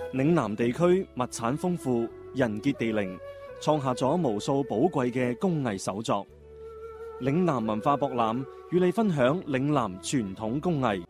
嶺南地區物產豐富，人傑地靈，創下咗無數寶貴嘅工藝手作。嶺南文化博覽與你分享嶺南傳統工藝。